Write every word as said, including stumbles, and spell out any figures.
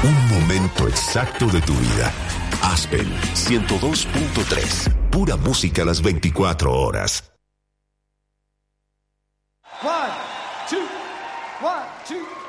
Un momento exacto de tu vida. Aspen ciento dos punto tres. Pura música a las veinticuatro horas. One, two, one, two.